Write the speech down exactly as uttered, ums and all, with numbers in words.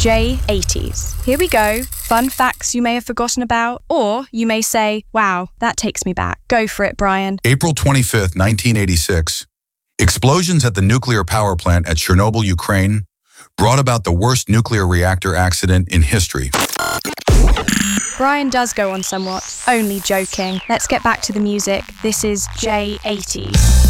J eighties. Here we go. Fun facts you may have forgotten about, or you may say, wow, that takes me back. Go for it, Brian. April twenty-fifth, nineteen eighty-six. Explosions at the nuclear power plant at Chernobyl, Ukraine, brought about the worst nuclear reactor accident in history. Brian does go on somewhat. Only joking. Let's get back to the music. This is J eighties.